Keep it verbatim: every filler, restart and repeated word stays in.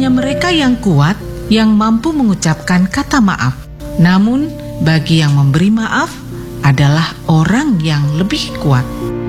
hanya mereka yang kuat yang mampu mengucapkan kata maaf. Namun, bagi yang memberi maaf adalah orang yang lebih kuat.